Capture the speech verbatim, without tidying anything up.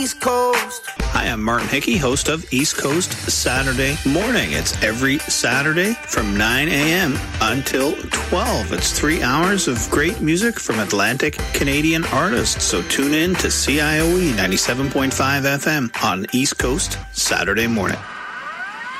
East Coast. Hi, I'm Martin Hickey, host of East Coast Saturday Morning. It's every Saturday from nine a.m. until twelve. It's three hours of great music from Atlantic Canadian artists. So tune in to C I O E ninety-seven point five F M on East Coast Saturday Morning.